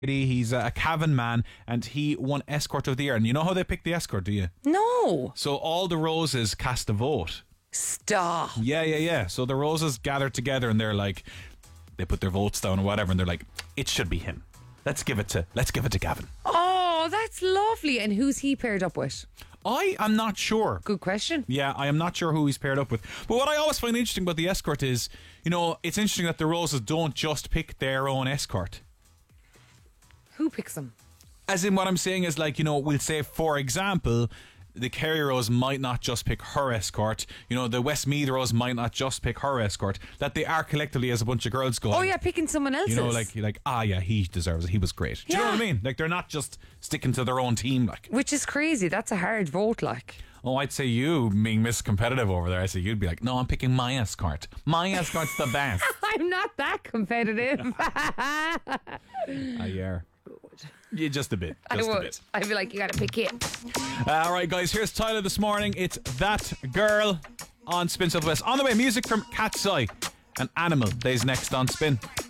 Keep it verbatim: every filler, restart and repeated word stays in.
He's a Cavan man, and he won Escort of the Year. And you know how they pick the escort, do you? No. So all the roses cast a vote. Stop. Yeah, yeah, yeah. So the roses gather together, and they're like, they put their votes down or whatever, and they're like, it should be him. Let's give it to, let's give it to Gavin. Oh, that's lovely. And who's he paired up with? I am not sure. Good question. Yeah, I am not sure who he's paired up with. But what I always find interesting about the escort is, you know, it's interesting that the roses don't just pick their own escort. Who picks them? As in, what I'm saying is, like, you know, we'll say, for example, the Kerry Rose might not just pick her escort. You know, the Westmeath Rose might not just pick her escort. That they are collectively as a bunch of girls going. Oh yeah, picking someone else's. You know, like, like ah, yeah, he deserves it. He was great. Do you know Yeah. what I mean? Like, they're not just sticking to their own team, like. Which is crazy. That's a hard vote, like. Oh, I'd say you being Miss Competitive over there. I say you'd be like, no, I'm picking my escort. My escort's the best. I'm not that competitive. Ah, yeah. Yeah, just a bit. Just I a would. bit. I'd be like, you gotta pick him. Uh, all right, guys, here's Tyler this morning. It's That Girl on Spin Southwest. On the way, music from Cat's Eye and Animal plays next on Spin.